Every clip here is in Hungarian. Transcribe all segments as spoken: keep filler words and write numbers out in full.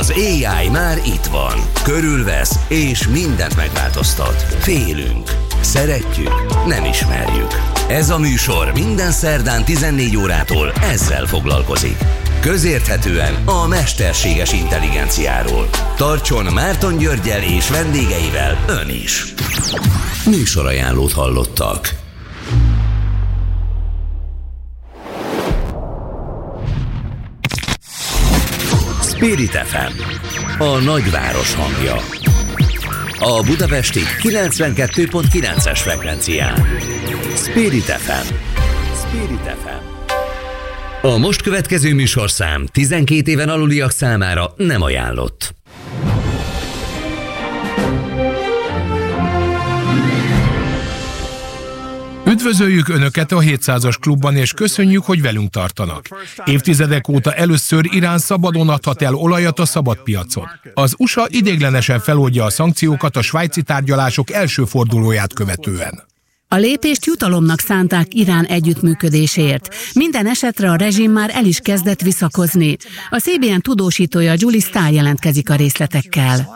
Az á i már itt van. Körülvesz és mindent megváltoztat. Félünk. Szeretjük. Nem ismerjük. Ez a műsor minden szerdán tizennégy órától ezzel foglalkozik. Közérthetően a mesterséges intelligenciáról. Tartson Márton Györggyel és vendégeivel ön is. Műsorajánlót hallottak. Spirit ef em, a nagyváros hangja. A budapesti kilencvenkettő pont kilences frekvencián. Spirit ef em. Spirit ef em. A most következő műsorszám tizenkét éven aluliak számára nem ajánlott. Üdvözöljük Önöket a hétszázas klubban, és köszönjük, hogy velünk tartanak. Évtizedek óta először Irán szabadon adhat el olajat a szabadpiacon. Az u es á ideiglenesen feloldja a szankciókat a svájci tárgyalások első fordulóját követően. A lépést jutalomnak szánták Irán együttműködésért. Minden esetre a rezsim már el is kezdett visszakozni. A cé bé en tudósítója Julie Stahl jelentkezik a részletekkel.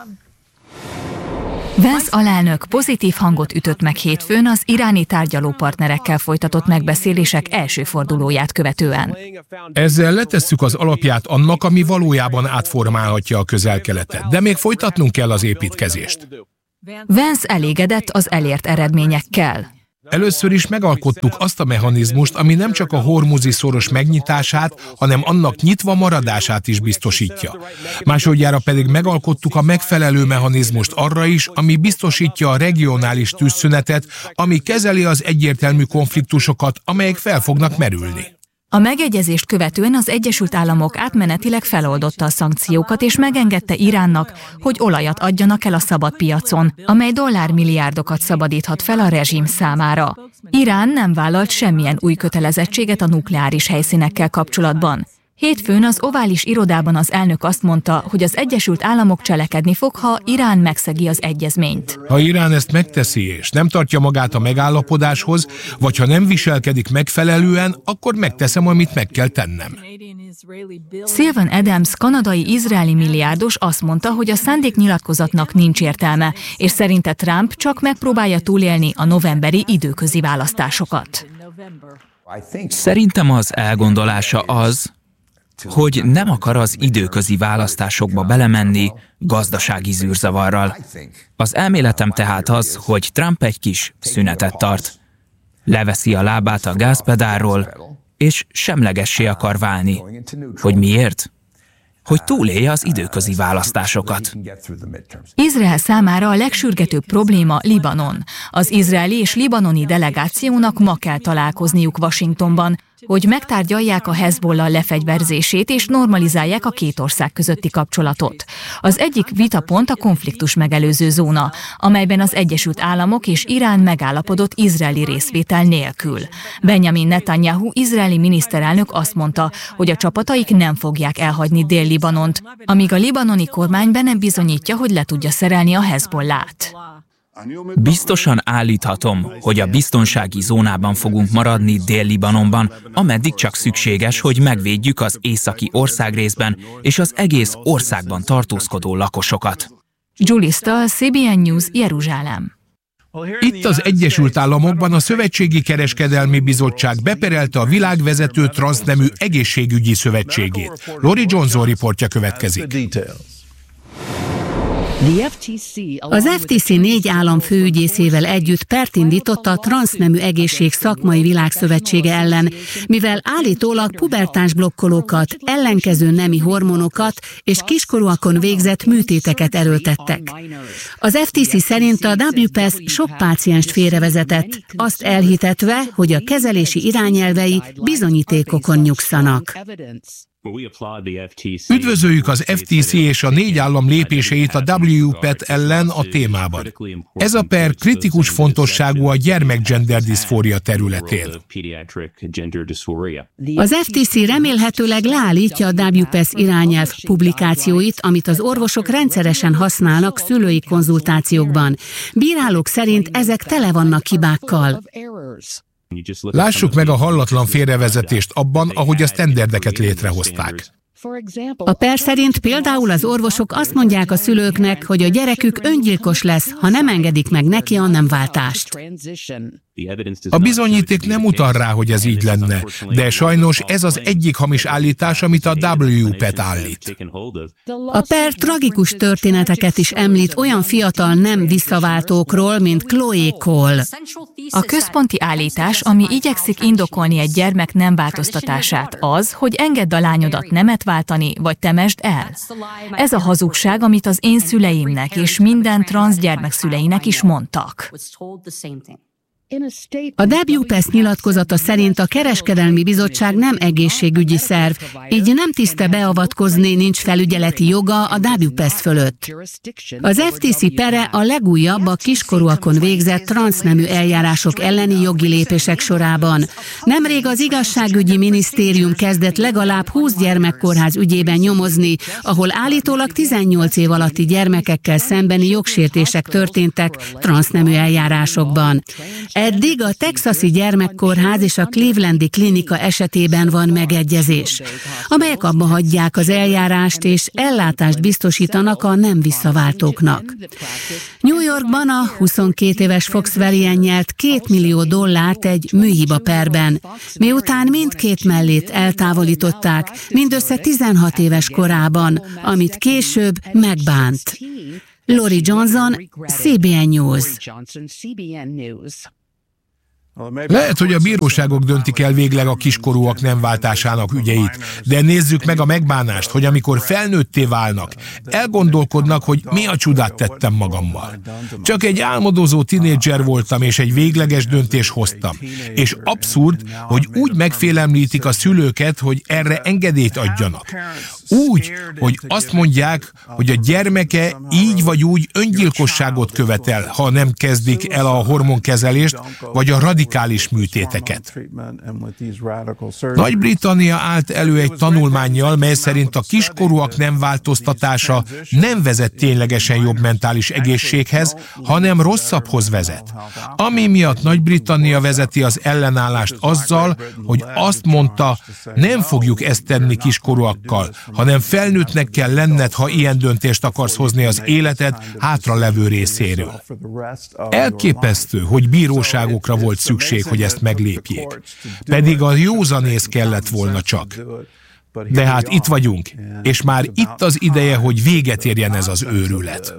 Vance alelnök pozitív hangot ütött meg hétfőn az iráni tárgyalópartnerekkel folytatott megbeszélések első fordulóját követően. Ezzel letesszük az alapját annak, ami valójában átformálhatja a Közel-Keletet, de még folytatnunk kell az építkezést. Vance elégedett az elért eredményekkel. Először is megalkottuk azt a mechanizmust, ami nem csak a hormuzi szoros megnyitását, hanem annak nyitva maradását is biztosítja. Másodjára pedig megalkottuk a megfelelő mechanizmust arra is, ami biztosítja a regionális tűzszünetet, ami kezeli az egyértelmű konfliktusokat, amelyek fel fognak merülni. A megegyezést követően az Egyesült Államok átmenetileg feloldotta a szankciókat, és megengedte Iránnak, hogy olajat adjanak el a szabad piacon, amely dollármilliárdokat szabadíthat fel a rezsim számára. Irán nem vállalt semmilyen új kötelezettséget a nukleáris helyszínekkel kapcsolatban. Hétfőn az ovális irodában az elnök azt mondta, hogy az Egyesült Államok cselekedni fog, ha Irán megszegi az egyezményt. Ha Irán ezt megteszi és nem tartja magát a megállapodáshoz, vagy ha nem viselkedik megfelelően, akkor megteszem, amit meg kell tennem. Sylvan Adams, kanadai-izraeli milliárdos azt mondta, hogy a szándéknyilatkozatnak nincs értelme, és szerinte Trump csak megpróbálja túlélni a novemberi időközi választásokat. Szerintem az elgondolása az, hogy nem akar az időközi választásokba belemenni gazdasági zűrzavarral. Az elméletem tehát az, hogy Trump egy kis szünetet tart. Leveszi a lábát a gázpedálról, és semlegessé akar válni. Hogy miért? Hogy túlélje az időközi választásokat. Izrael számára a legsürgetőbb probléma Libanon. Az izraeli és libanoni delegációnak ma kell találkozniuk Washingtonban, hogy megtárgyalják a Hezbollah lefegyverzését és normalizálják a két ország közötti kapcsolatot. Az egyik vitapont a konfliktus megelőző zóna, amelyben az Egyesült Államok és Irán megállapodott izraeli részvétel nélkül. Benjamin Netanyahu izraeli miniszterelnök azt mondta, hogy a csapataik nem fogják elhagyni Dél-Libanont, amíg a libanoni kormány be nem bizonyítja, hogy le tudja szerelni a Hezbollát. Biztosan állíthatom, hogy a biztonsági zónában fogunk maradni Dél-Libanonban, ameddig csak szükséges, hogy megvédjük az északi országrészben és az egész országban tartózkodó lakosokat. Julie Stahl, cé bé en News, Jeruzsálem. Itt az Egyesült Államokban a Szövetségi Kereskedelmi Bizottság beperelte a világvezető transznemű egészségügyi szövetségét. Lori Johnson riportja következik. Az ef té cé négy állam főügyészével együtt pert indított a transznemű egészség szakmai világszövetsége ellen, mivel állítólag pubertáns blokkolókat, ellenkező nemi hormonokat és kiskorúakon végzett műtéteket erőltettek. Az ef té cé szerint a dupla u pé e es sok pácienst félrevezetett, azt elhitetve, hogy a kezelési irányelvei bizonyítékokon nyugszanak. Üdvözöljük az ef té cé és a négy állam lépéseit a dupla u pé e té ellen a témában. Ez a per kritikus fontosságú a gyermek-gender-diszfória területén. Az ef té cé remélhetőleg leállítja a dupla u pé e es irányelv publikációit, amit az orvosok rendszeresen használnak szülői konzultációkban. Bírálók szerint ezek tele vannak hibákkal. Lássuk meg a hallatlan félrevezetést abban, ahogy a sztenderdeket létrehozták. A per szerint például az orvosok azt mondják a szülőknek, hogy a gyerekük öngyilkos lesz, ha nem engedik meg neki a nemváltást. A bizonyíték nem utal rá, hogy ez így lenne, de sajnos ez az egyik hamis állítás, amit a dupla pé e té állít. A per tragikus történeteket is említ olyan fiatal nem visszaváltókról, mint Chloe Cole. A központi állítás, ami igyekszik indokolni egy gyermek nem változtatását, az, hogy engedd a lányodat nemet váltani, vagy temesd el. Ez a hazugság, amit az én szüleimnek és minden transzgyermek szüleinek is mondtak. A dupla pé e té nyilatkozata szerint a Kereskedelmi Bizottság nem egészségügyi szerv, így nem tiszte beavatkozni, nincs felügyeleti joga a dupla pé e té fölött. Az ef té cé pere a legújabb a kiskorúakon végzett transznemű eljárások elleni jogi lépések sorában. Nemrég az igazságügyi minisztérium kezdett legalább húsz gyermekkórház ügyében nyomozni, ahol állítólag tizennyolc év alatti gyermekekkel szembeni jogsértések történtek transznemű eljárásokban. Eddig a texasi gyermekkórház és a clevelandi klinika esetében van megegyezés, amelyek abba hagyják az eljárást és ellátást biztosítanak a nem visszaváltóknak. New Yorkban a huszonkét éves Fox Varian nyert két millió dollárt egy műhiba perben, miután mindkét mellét eltávolították, mindössze tizenhat éves korában, amit később megbánt. Lori Johnson, cé bé en News. Lehet, hogy a bíróságok döntik el végleg a kiskorúak nem váltásának ügyeit, de nézzük meg a megbánást, hogy amikor felnőtté válnak, elgondolkodnak, hogy mi a csodát tettem magammal. Csak egy álmodozó tinédzser voltam, és egy végleges döntést hoztam. És abszurd, hogy úgy megfélemlítik a szülőket, hogy erre engedélyt adjanak. Úgy, hogy azt mondják, hogy a gyermeke így vagy úgy öngyilkosságot követel, ha nem kezdik el a hormonkezelést, vagy a radikális műtéteket. Nagy-Britannia állt elő egy tanulmánnyal, mely szerint a kiskorúak nem változtatása nem vezet ténylegesen jobb mentális egészséghez, hanem rosszabbhoz vezet. Ami miatt Nagy-Britannia vezeti az ellenállást azzal, hogy azt mondta, nem fogjuk ezt tenni kiskorúakkal, hanem felnőttnek kell lenned, ha ilyen döntést akarsz hozni az életed hátralevő részéről. Elképesztő, hogy bíróságokra volt szükség, hogy ezt meglépjék. Pedig a józanész kellett volna csak. De hát itt vagyunk, és már itt az ideje, hogy véget érjen ez az őrület.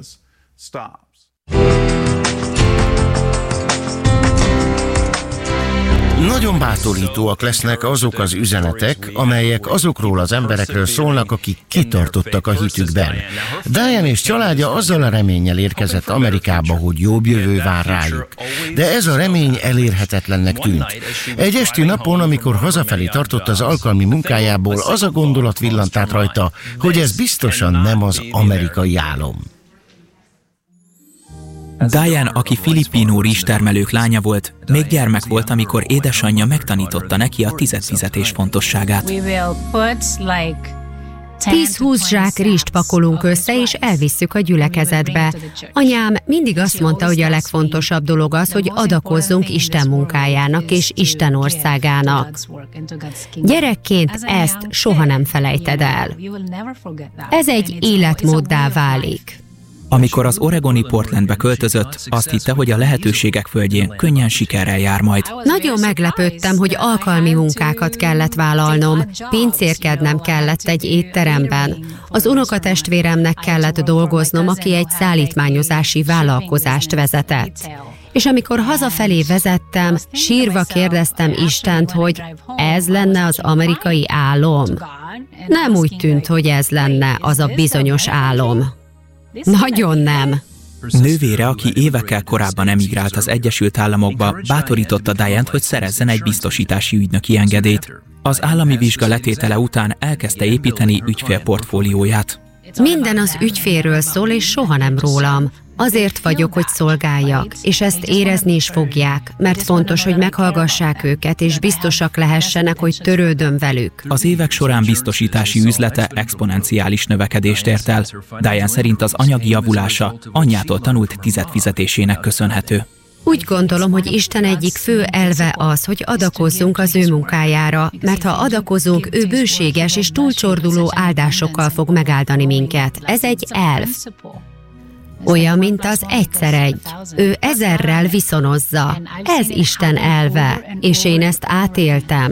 Nagyon bátorítóak lesznek azok az üzenetek, amelyek azokról az emberekről szólnak, akik kitartottak a hitükben. Diane és családja azzal a reménnyel érkezett Amerikába, hogy jobb jövő vár rájuk. De ez a remény elérhetetlennek tűnt. Egy esti napon, amikor hazafelé tartott az alkalmi munkájából, az a gondolat villant át rajta, hogy ez biztosan nem az amerikai álom. Diane, aki filipinó rizstermelők lánya volt, még gyermek volt, amikor édesanyja megtanította neki a tizedfizetés fontosságát. tíz-húsz zsák rizst pakolunk össze, és elvisszük a gyülekezetbe. Anyám mindig azt mondta, hogy a legfontosabb dolog az, hogy adakozzunk Isten munkájának és Isten országának. Gyerekként ezt soha nem felejted el. Ez egy életmóddá válik. Amikor az oregoni Portlandbe költözött, azt hitte, hogy a lehetőségek földjén könnyen sikerrel jár majd. Nagyon meglepődtem, hogy alkalmi munkákat kellett vállalnom. Pincérkednem kellett egy étteremben. Az unokatestvéremnek kellett dolgoznom, aki egy szállítmányozási vállalkozást vezetett. És amikor hazafelé vezettem, sírva kérdeztem Istent, hogy ez lenne az amerikai álom. Nem úgy tűnt, hogy ez lenne az a bizonyos álom. Nagyon nem. Nővére, aki évekkel korábban emigrált az Egyesült Államokba, bátorította Diane-t, hogy szerezzen egy biztosítási ügynöki engedélyt. Az állami vizsga letétele után elkezdte építeni ügyfélportfólióját. Minden az ügyfélről szól, és soha nem rólam. Azért vagyok, hogy szolgáljak, és ezt érezni is fogják, mert fontos, hogy meghallgassák őket, és biztosak lehessenek, hogy törődöm velük. Az évek során biztosítási üzlete exponenciális növekedést ért el. Diane szerint az anyagi javulása anyjától tanult tizedfizetésének köszönhető. Úgy gondolom, hogy Isten egyik fő elve az, hogy adakozzunk az ő munkájára, mert ha adakozunk, ő bőséges és túlcsorduló áldásokkal fog megáldani minket. Ez egy elv. Olyan, mint az egyszer egy. Ő ezerrel viszonozza. Ez Isten elve, és én ezt átéltem.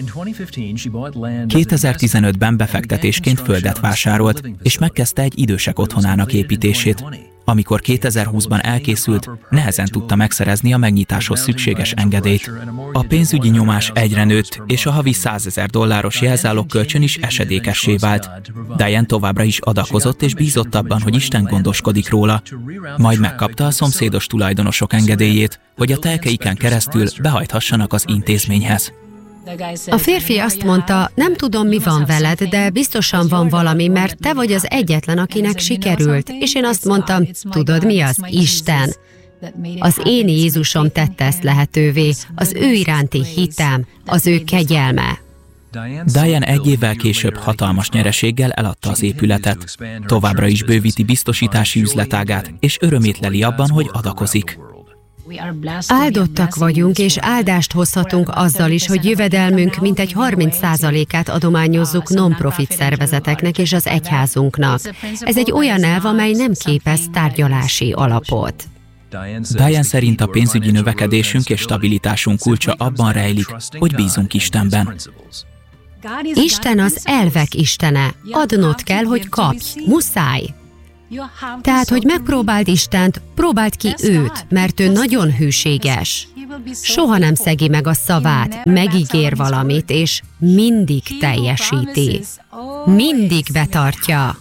kétezer-tizenötben befektetésként földet vásárolt, és megkezdte egy idősek otthonának építését. Amikor kétezer-húszban elkészült, nehezen tudta megszerezni a megnyitáshoz szükséges engedélyt. A pénzügyi nyomás egyre nőtt, és a havi százezer dolláros jelzálokkölcsön is esedékessé vált. Diane továbbra is adakozott, és bízott abban, hogy Isten gondoskodik róla. Majd megkapta a szomszédos tulajdonosok engedélyét, hogy a telkeiken keresztül behajthassanak az intézményhez. A férfi azt mondta, nem tudom, mi van veled, de biztosan van valami, mert te vagy az egyetlen, akinek sikerült. És én azt mondtam, tudod mi az? Isten. Az én Jézusom tette ezt lehetővé, az ő iránti hitem, az ő kegyelme. Diane egy évvel később hatalmas nyereséggel eladta az épületet. Továbbra is bővíti biztosítási üzletágát, és örömét leli abban, hogy adakozik. Áldottak vagyunk, és áldást hozhatunk azzal is, hogy jövedelmünk mintegy harminc százalékát adományozzuk non-profit szervezeteknek és az egyházunknak. Ez egy olyan elv, amely nem képez tárgyalási alapot. Diane szerint a pénzügyi növekedésünk és stabilitásunk kulcsa abban rejlik, hogy bízunk Istenben. Isten az elvek istene. Adnod kell, hogy kapj. Muszáj. Tehát, hogy megpróbáld Istent, próbáld ki őt, mert ő nagyon hűséges. Soha nem szegi meg a szavát, megígér valamit, és mindig teljesíti. Mindig betartja.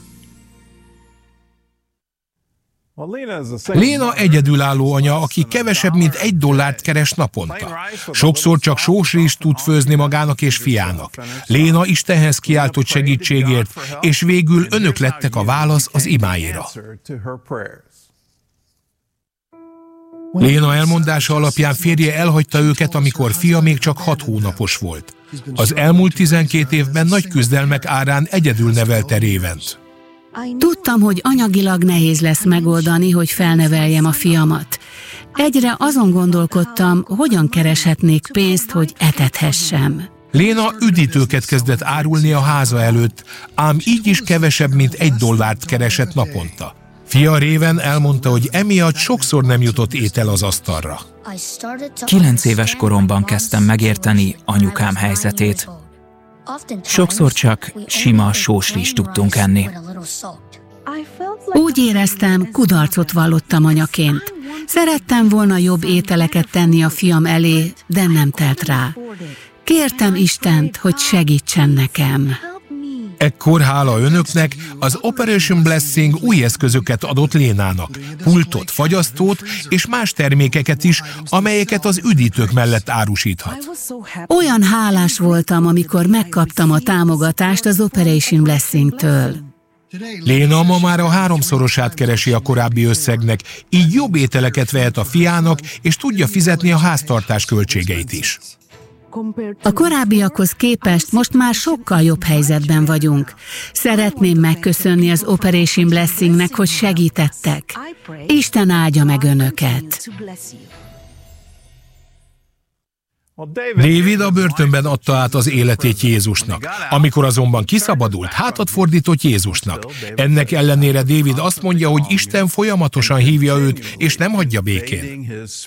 Léna egyedülálló anya, aki kevesebb, mint egy dollárt keres naponta. Sokszor csak sósrist tud főzni magának és fiának. Léna Istenhez kiáltott segítségért, és végül önök lettek a válasz az imáira. Léna elmondása alapján férje elhagyta őket, amikor fia még csak hat hónapos volt. Az elmúlt tizenkét évben nagy küzdelmek árán egyedül nevelte Révent. Tudtam, hogy anyagilag nehéz lesz megoldani, hogy felneveljem a fiamat. Egyre azon gondolkodtam, hogyan kereshetnék pénzt, hogy etethessem. Léna üdítőket kezdett árulni a háza előtt, ám így is kevesebb, mint egy dollárt keresett naponta. Fia Réven elmondta, hogy emiatt sokszor nem jutott étel az asztalra. Kilenc éves koromban kezdtem megérteni anyukám helyzetét. Sokszor csak sima sósrist tudtunk enni. Úgy éreztem, kudarcot vallottam anyaként. Szerettem volna jobb ételeket tenni a fiam elé, de nem telt rá. Kértem Istent, hogy segítsen nekem. Ekkor, hála önöknek, az Operation Blessing új eszközöket adott Lénának, pultot, fagyasztót és más termékeket is, amelyeket az üdítők mellett árusíthat. Olyan hálás voltam, amikor megkaptam a támogatást az Operation Blessing-től. Léna ma már a háromszorosát keresi a korábbi összegnek, így jobb ételeket vehet a fiának, és tudja fizetni a háztartás költségeit is. A korábbiakhoz képest most már sokkal jobb helyzetben vagyunk. Szeretném megköszönni az Operation Blessingnek, hogy segítettek. Isten áldja meg önöket! David a börtönben adta át az életét Jézusnak. Amikor azonban kiszabadult, hátat fordított Jézusnak. Ennek ellenére David azt mondja, hogy Isten folyamatosan hívja őt, és nem hagyja békén.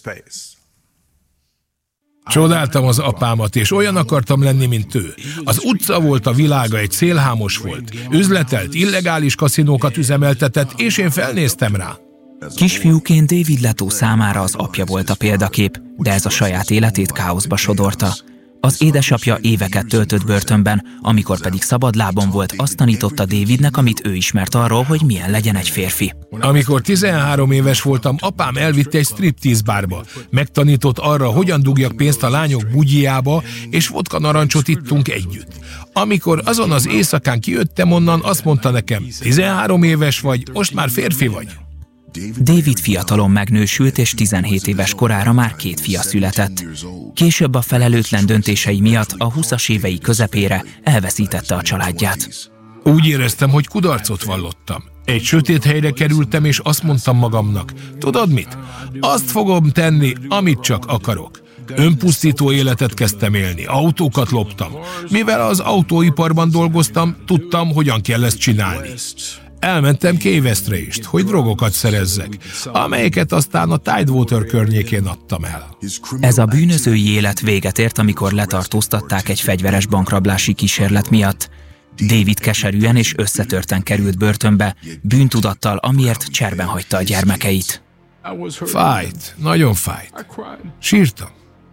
Csodáltam az apámat, és olyan akartam lenni, mint ő. Az utca volt a világa, egy szélhámos volt. Üzletelt, illegális kaszinókat üzemeltetett, és én felnéztem rá. Kisfiúként David Leto számára az apja volt a példakép, de ez a saját életét káoszba sodorta. Az édesapja éveket töltött börtönben, amikor pedig szabadlábon volt, azt tanította Davidnek, amit ő ismert arról, hogy milyen legyen egy férfi. Amikor tizenhárom éves voltam, apám elvitte egy striptease bárba. Megtanított arra, hogyan dugjak pénzt a lányok bugyjába, és vodka narancsot ittunk együtt. Amikor azon az éjszakán kijöttem onnan, azt mondta nekem, tizenhárom éves vagy, most már férfi vagy. David fiatalon megnősült, és tizenhét éves korára már két fia született. Később a felelőtlen döntései miatt a húszas évei közepére elveszítette a családját. Úgy éreztem, hogy kudarcot vallottam. Egy sötét helyre kerültem, és azt mondtam magamnak, tudod mit? Azt fogom tenni, amit csak akarok. Önpusztító életet kezdtem élni, autókat loptam. Mivel az autóiparban dolgoztam, tudtam, hogyan kell ezt csinálni. Elmentem Key Westre is, hogy drogokat szerezzek, amelyeket aztán a Tidewater környékén adtam el. Ez a bűnözői élet véget ért, amikor letartóztatták egy fegyveres bankrablási kísérlet miatt. David keserűen és összetörten került börtönbe, bűntudattal, amiért cserben hagyta a gyermekeit. Fájt, nagyon fájt. Sírtam.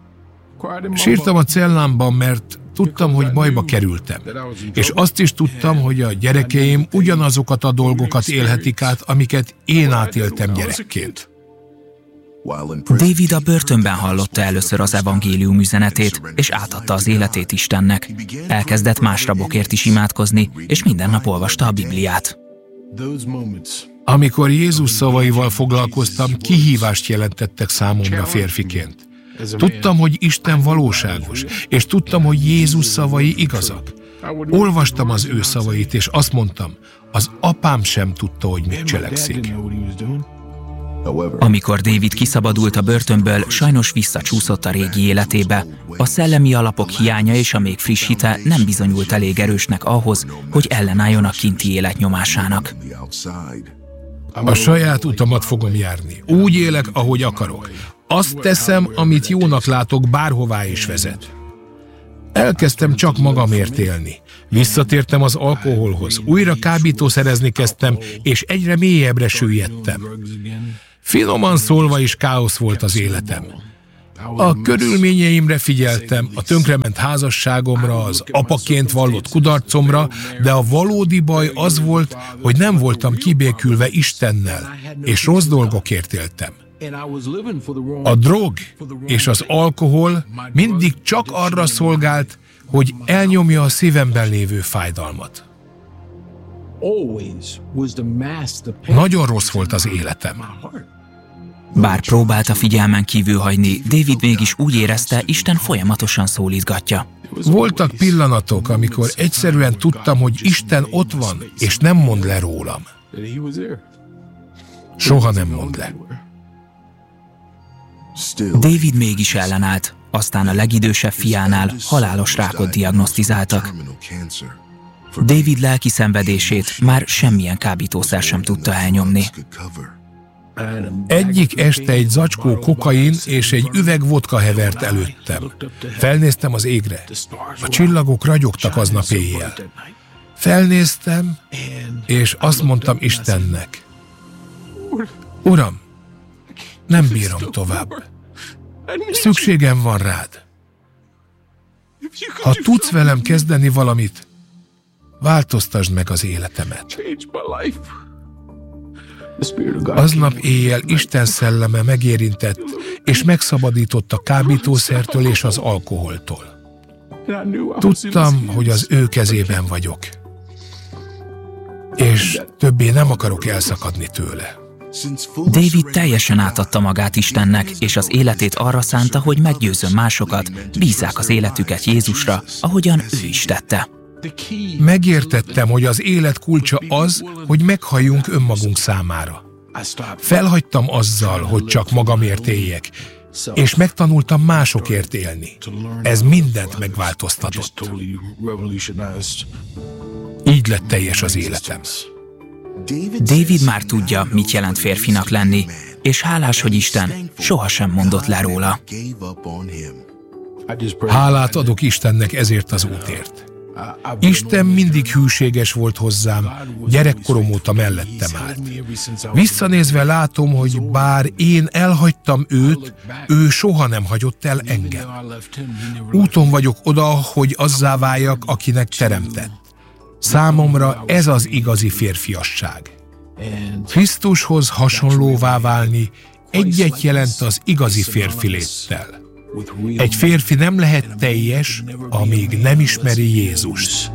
Sírtam a cellámban, mert tudtam, hogy bajba kerültem. És azt is tudtam, hogy a gyerekeim ugyanazokat a dolgokat élhetik át, amiket én átéltem gyerekként. David a börtönben hallotta először az evangélium üzenetét, és átadta az életét Istennek. Elkezdett más rabokért is imádkozni, és minden nap olvasta a Bibliát. Amikor Jézus szavaival foglalkoztam, kihívást jelentettek számomra férfiként. Tudtam, hogy Isten valóságos, és tudtam, hogy Jézus szavai igazak. Olvastam az ő szavait, és azt mondtam, az apám sem tudta, hogy mit cselekszik. Amikor David kiszabadult a börtönből, sajnos visszacsúszott a régi életébe. A szellemi alapok hiánya és a még friss hite nem bizonyult elég erősnek ahhoz, hogy ellenálljon a kinti élet nyomásának. A saját utamat fogom járni. Úgy élek, ahogy akarok. Azt teszem, amit jónak látok, bárhová is vezet. Elkezdtem csak magamért élni. Visszatértem az alkoholhoz, újra kábítószerezni kezdtem, és egyre mélyebbre süllyedtem. Finoman szólva is káosz volt az életem. A körülményeimre figyeltem, a tönkrement házasságomra, az apaként vallott kudarcomra, de a valódi baj az volt, hogy nem voltam kibékülve Istennel, és rossz dolgokért éltem. A drog és az alkohol mindig csak arra szolgált, hogy elnyomja a szívemben lévő fájdalmat. Nagyon rossz volt az életem. Bár próbálta figyelmen kívül hagyni, David mégis úgy érezte, Isten folyamatosan szólítgatja. Voltak pillanatok, amikor egyszerűen tudtam, hogy Isten ott van, és nem mond le rólam. Soha nem mond le. David mégis ellenállt, aztán a legidősebb fiánál halálos rákot diagnosztizáltak. David lelki szenvedését már semmilyen kábítószer sem tudta elnyomni. Egyik este egy zacskó kokain és egy üveg vodka hevert előttem. Felnéztem az égre. A csillagok ragyogtak aznap éjjel. Felnéztem, és azt mondtam Istennek: Uram, nem bírom tovább. Szükségem van rád. Ha tudsz velem kezdeni valamit, változtasd meg az életemet. Aznap éjjel Isten szelleme megérintett, és megszabadított a kábítószertől és az alkoholtól. Tudtam, hogy az ő kezében vagyok, és többé nem akarok elszakadni tőle. David teljesen átadta magát Istennek, és az életét arra szánta, hogy meggyőzzön másokat, bízzák az életüket Jézusra, ahogyan ő is tette. Megértettem, hogy az élet kulcsa az, hogy meghalljunk önmagunk számára. Felhagytam azzal, hogy csak magamért éljek, és megtanultam másokért élni. Ez mindent megváltoztatott. Így lett teljes az életem. David már tudja, mit jelent férfinak lenni, és hálás, hogy Isten sohasem mondott le róla. Hálát adok Istennek ezért az útért. Isten mindig hűséges volt hozzám, gyerekkorom óta mellettem állt. Visszanézve látom, hogy bár én elhagytam őt, ő soha nem hagyott el engem. Úton vagyok oda, hogy azzá váljak, akinek teremtett. Számomra ez az igazi férfiasság. Krisztushoz hasonlóvá válni egyet jelent az igazi férfi léttel. Egy férfi nem lehet teljes, amíg nem ismeri Jézust.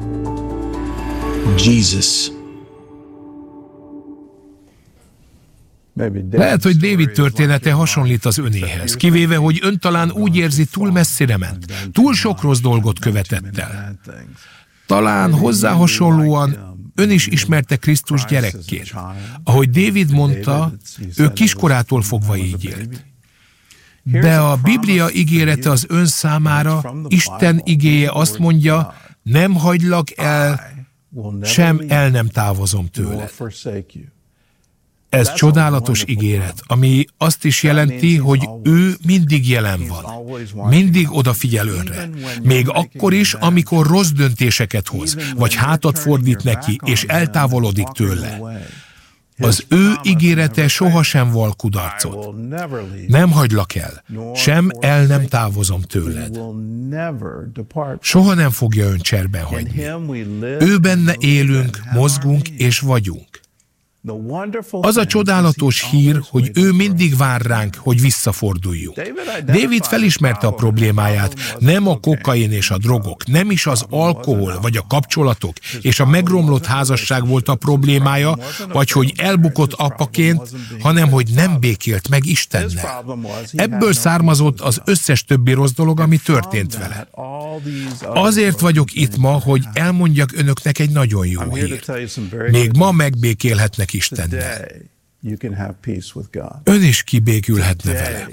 Lehet, hogy David története hasonlít az önéhez, kivéve, hogy ön talán úgy érzi, túl messzire ment, túl sok rossz dolgot követett el. Talán hozzá hasonlóan ön is ismerte Krisztus gyerekként. Ahogy Dávid mondta, ő kiskorától fogva így élt. De a Biblia ígérete az ön számára, Isten igéje azt mondja, nem hagylak el, sem el nem távozom tőled. Ez csodálatos ígéret, ami azt is jelenti, hogy ő mindig jelen van. Mindig odafigyel önre. Még akkor is, amikor rossz döntéseket hoz, vagy hátat fordít neki, és eltávolodik tőle. Az ő ígérete sohasem val kudarcot. Nem hagylak el, sem el nem távozom tőled. Soha nem fogja ön cserben hagyni. Ő benne élünk, mozgunk és vagyunk. Az a csodálatos hír, hogy ő mindig vár ránk, hogy visszaforduljunk. Dávid felismerte a problémáját, nem a kokain és a drogok, nem is az alkohol vagy a kapcsolatok és a megromlott házasság volt a problémája, vagy hogy elbukott apaként, hanem hogy nem békélt meg Istennel. Ebből származott az összes többi rossz dolog, ami történt vele. Azért vagyok itt ma, hogy elmondjak önöknek egy nagyon jó hírt. Még ma megbékélhetnek Istennel. Ön is kibékülhetne vele.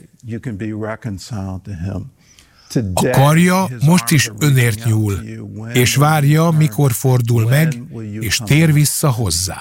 A karja most is önért nyúl, és várja, mikor fordul meg, és tér vissza hozzá.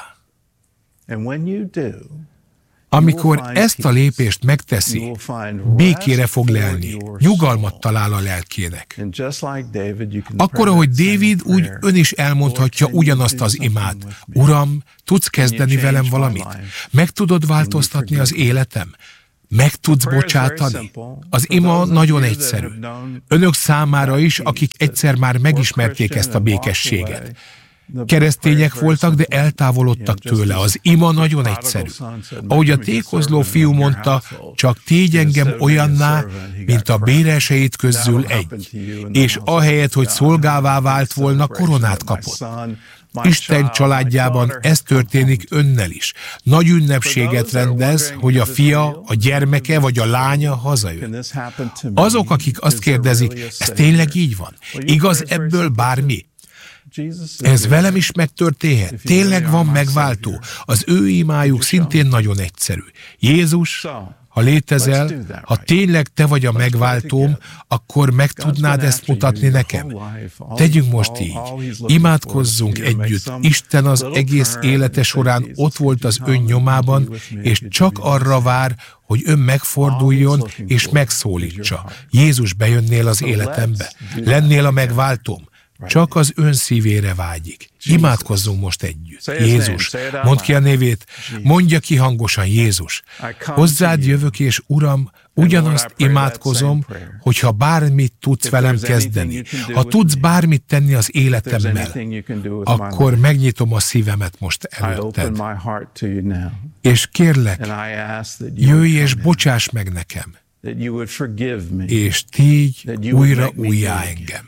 Amikor ezt a lépést megteszi, békére fog lelni, nyugalmat talál a lelkének. Akkor, ahogy Dávid, úgy ön is elmondhatja ugyanazt az imát. Uram, tudsz kezdeni velem valamit? Meg tudod változtatni az életem? Meg tudsz bocsátani? Az ima nagyon egyszerű. Önök számára is, akik egyszer már megismerték ezt a békességet. Keresztények voltak, de eltávolodtak tőle. Az ima nagyon egyszerű. Ahogy a tékozló fiú mondta, csak tégy engem olyanná, mint a bérelseit közül egy. És ahelyett, hogy szolgává vált volna, koronát kapott. Isten családjában ez történik önnel is. Nagy ünnepséget rendez, hogy a fia, a gyermeke vagy a lánya hazajön. Azok, akik azt kérdezik, ez tényleg így van? Igaz ebből bármi? Ez velem is megtörténhet. Tényleg van megváltó. Az ő imájuk szintén nagyon egyszerű. Jézus, ha létezel, ha tényleg te vagy a megváltóm, akkor meg tudnád ezt mutatni nekem? Tegyünk most így. Imádkozzunk együtt. Isten az egész élete során ott volt az ön nyomában, és csak arra vár, hogy ön megforduljon és megszólítsa. Jézus, bejönnél az életembe? Lennél a megváltóm? Csak az ön szívére vágyik. Imádkozzunk most együtt. Jézus, mondd ki a nevét, mondja ki hangosan, Jézus. Hozzád jövök, és Uram, ugyanazt imádkozom, hogyha bármit tudsz velem kezdeni, ha tudsz bármit tenni az életemmel, akkor megnyitom a szívemet most előtted. És kérlek, jöjj és bocsáss meg nekem, és tégy újra újjá engem.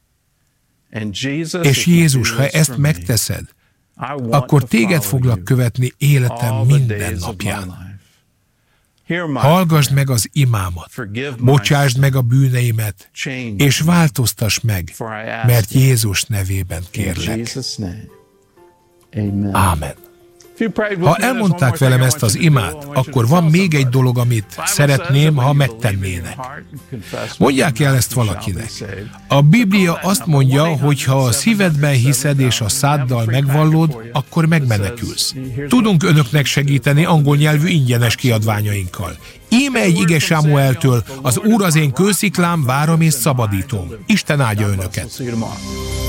És Jézus, ha ezt megteszed, akkor téged foglak követni életem minden napján. Hallgasd meg az imámat, bocsásd meg a bűneimet, és változtass meg, mert Jézus nevében kérlek. Ámen. Ha elmondták velem ezt az imát, akkor van még egy dolog, amit szeretném, ha megtennének. Mondják el ezt valakinek. A Biblia azt mondja, hogy ha a szívedben hiszed és a száddal megvallod, akkor megmenekülsz. Tudunk önöknek segíteni angol nyelvű ingyenes kiadványainkkal. Íme egy ige Sámueltől, az Úr az én kősziklám, váram és szabadítom. Isten áldja önöket!